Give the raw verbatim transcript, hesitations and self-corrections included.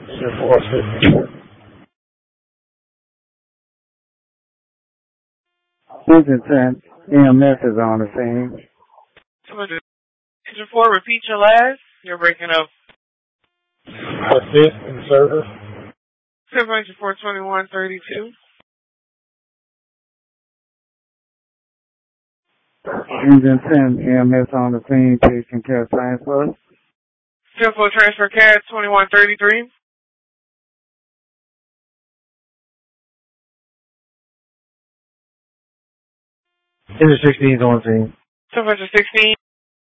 four fifty. Engine ten, E M S is on the scene. Engine four, repeat your last. You're breaking up. Assist in service. Seven engine four twenty-one thirty-two. Engine ten, E M S on the scene, patient care transfer. Simple transfer C A D twenty-one thirty-three. Engine sixteen is on the scene. Seven sixteen.